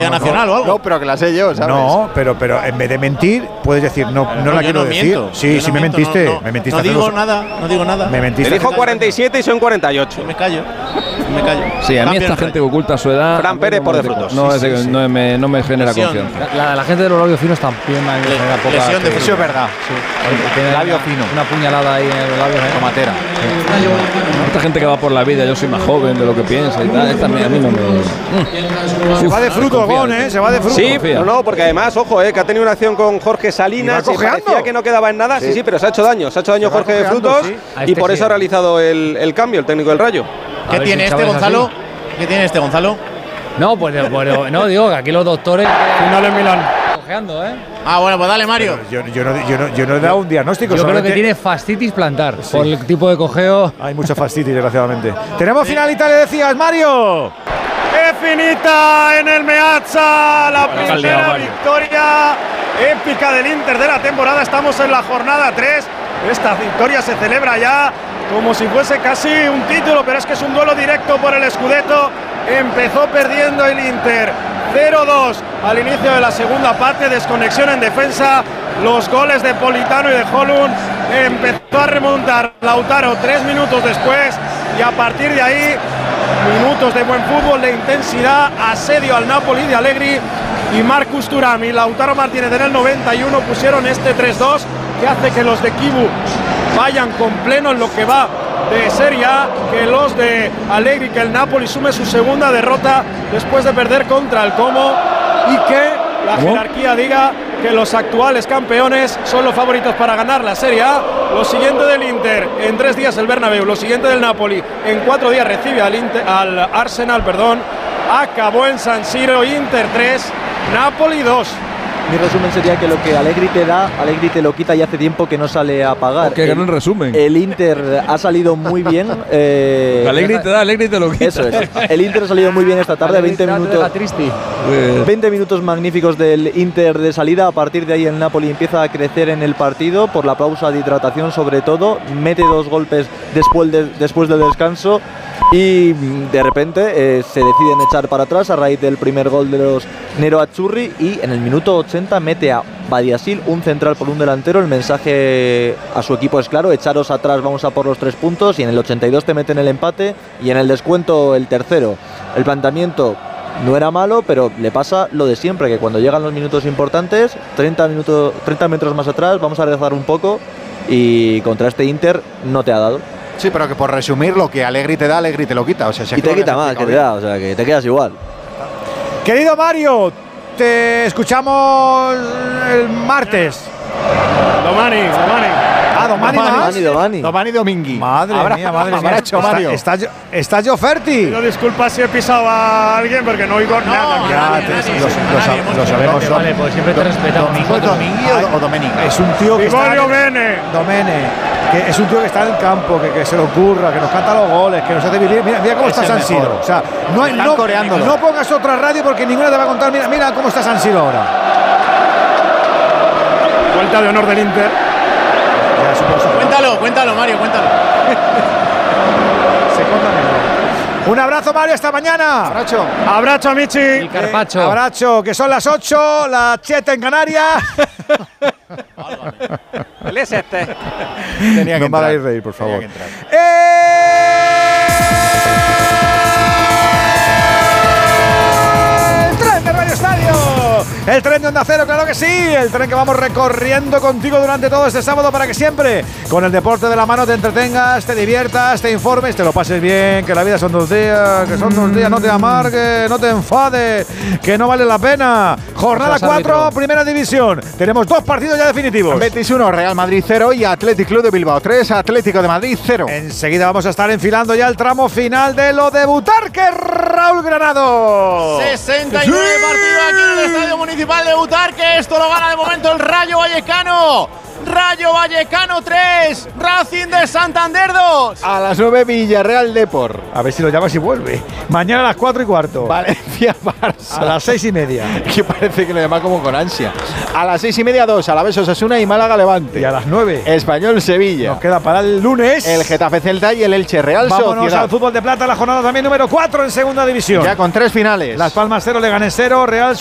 nacional o algo. No, pero que la sé yo, ¿sabes? No, pero en vez de mentir, puedes decir, no la quiero decir. Miento, sí, me mentiste. Me mentiste. No digo nada. Me mentiste. Te dijo 47 y son 48. Me callo. Sí, a mí esta gente que oculta su edad. Fran Pérez por de frutos. No me genera confianza. La gente de los labios finos también me genera poca. Lesión de Eso es verdad. Tiene labio fino. Una puñalada ahí en los labios. Tomatera. Esta gente que va por la vida, yo soy más joven de lo que piensa y tal. Esta a mí no me. Se va de fruto, Gon, ¿eh? Se va de fruto. Sí, no, porque además, ojo, que ha tenido una acción con Jorge Salinas y parecía que no quedaba en nada. Sí, pero se ha hecho daño. Se ha hecho daño Jorge de Frutos y por eso ha realizado el cambio, el técnico del Rayo. ¿Qué tiene este, Gonzalo? ¿Qué tiene este, Gonzalo? No, pues no, digo que aquí los doctores. Final en Milán. Cojeando, ¿eh? Ah, bueno, pues dale, Mario. Yo no he dado un diagnóstico. Yo creo que tiene fascitis plantar. Sí. Por el tipo de cojeo. Hay mucha fascitis, desgraciadamente. Tenemos final Italia, decías, Mario. ¡Es finita en el Meazza! La primera victoria épica del Inter de la temporada. Estamos en la jornada 3. Esta victoria se celebra ya como si fuese casi un título, pero es que es un duelo directo por el Scudetto. Empezó perdiendo el Inter 0-2 al inicio de la segunda parte, desconexión en defensa, los goles de Politano y de Holund. Empezó a remontar Lautaro 3 minutos después y a partir de ahí minutos de buen fútbol, de intensidad, asedio al Napoli de Allegri y Marcus Thuram y Lautaro Martínez en el 91 pusieron este 3-2 que hace que los de Kibu vayan con pleno en lo que va de Serie A, que los de Allegri, que el Napoli sume su segunda derrota después de perder contra el Como y que la jerarquía diga que los actuales campeones son los favoritos para ganar la Serie A. Lo siguiente del Inter, en 3 días el Bernabéu, lo siguiente del Napoli, en 4 días recibe al Arsenal, acabó en San Siro, Inter 3, Napoli 2. Mi resumen sería que lo que Allegri te da, Allegri te lo quita y hace tiempo que no sale a pagar. Que no en resumen. El Inter ha salido muy bien. Allegri te da, Allegri te lo quita. Eso es. El Inter ha salido muy bien esta tarde, 20 minutos magníficos del Inter de salida. A partir de ahí el Napoli empieza a crecer en el partido por la pausa de hidratación sobre todo. Mete 2 golpes después del descanso. Y de repente se deciden echar para atrás a raíz del primer gol de los Nero Azzurri y en el minuto 80 mete a Badiashile, un central por un delantero. El mensaje a su equipo es claro: echaros atrás, vamos a por los 3 puntos. Y en el 82 te meten el empate y en el descuento el tercero. El planteamiento no era malo, pero le pasa lo de siempre, que cuando llegan los minutos importantes, 30 metros más atrás, vamos a rezar un poco y contra este Inter no te ha dado. Sí, pero que por resumir, lo que Allegri te da, Allegri te lo quita. O sea, y te quita más que te da, o sea, que te quedas igual. Querido Mario, te escuchamos el martes. Domani. Domani Domingui. Madre mía. Abrazo, Mario. ¿Estás yo Ferti? Pido disculpas si he pisado a alguien porque no oigo nada. Lo sabemos. Vale, pues siempre te respetamos. ¿Domingui o Domenico? Es un tío que está... Domene. Que es un tío que está en el campo, que se le ocurra, que nos canta los goles, que nos hace vivir. Mira cómo está San Siro. O sea, no pongas otra radio porque ninguna te va a contar. Mira cómo está San Siro ahora. Vuelta de honor del Inter. Cuéntalo, Mario, cuéntalo. Un abrazo, Mario, hasta mañana. Abrazo, amici. El Carpaccio. Abrazo, que son las 8, las 7 en Canarias. El es este. No me hagáis reír, por favor. ¡El tren de Radio Estadio! El tren de Onda Cero, claro que sí. El tren que vamos recorriendo contigo durante todo este sábado para que siempre, con el deporte de la mano, te entretengas, te diviertas, te informes, te lo pases bien, que la vida son 2 días, no te amargues, no te enfades, que no vale la pena. Jornada 4, Primera División. Tenemos 2 partidos ya definitivos. Betis 1, Real Madrid 0 y Athletic Club de Bilbao 3, Atlético de Madrid 0. Enseguida vamos a estar enfilando ya el tramo final de lo de Butarque, Raúl Granado. 69 partidos aquí en el Estadio Municipal Municipal de Butarque. Esto lo gana de momento el Rayo Vallecano. Rayo Vallecano 3, Racing de Santander 2. A las 9, Villarreal Depor. A ver si lo llamas y vuelve. Mañana a las 4:15. Valencia Barça. A las 6:30. Que parece que lo llama como con ansia. A las 6:30, 2. Alavés Osasuna y Málaga Levante. Y a las 9. Español Sevilla. Nos queda para el lunes el Getafe Celta y el Elche Real Sociedad. Vámonos al fútbol de plata, la jornada también número 4 en segunda división. Ya con 3 finales. Las Palmas 0, Leganés 0, Real